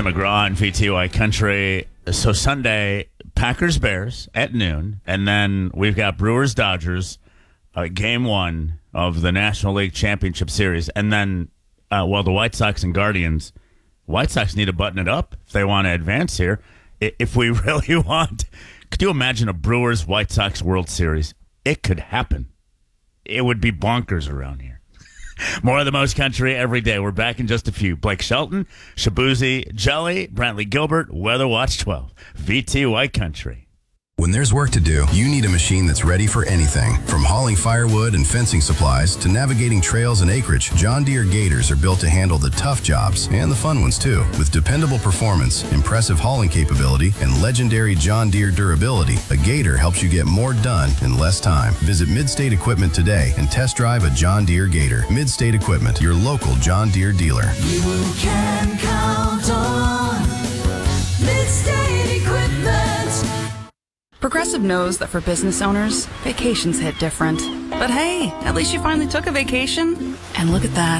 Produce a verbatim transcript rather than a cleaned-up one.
Tim McGraw on V T Y Country. So Sunday, Packers-Bears at noon, and then we've got Brewers-Dodgers, uh, game one of the National League Championship Series. And then, uh, well, the White Sox and Guardians, White Sox need to button it up if they want to advance here. If we really want, could you imagine a Brewers-White Sox World Series? It could happen. It would be bonkers around here. More of the Most Country every day. We're back in just a few. Blake Shelton, Shabuzi, Jelly, Brantley Gilbert, Weather Watch twelve. V T Y Country. When there's work to do, you need a machine that's ready for anything. From hauling firewood and fencing supplies to navigating trails and acreage, John Deere Gators are built to handle the tough jobs and the fun ones too. With dependable performance, impressive hauling capability, and legendary John Deere durability, a Gator helps you get more done in less time. Visit Midstate Equipment today and test drive a John Deere Gator. Midstate Equipment, your local John Deere dealer. You can count on Midstate Equipment. Progressive knows that for business owners, vacations hit different. But hey, at least you finally took a vacation. And look at that.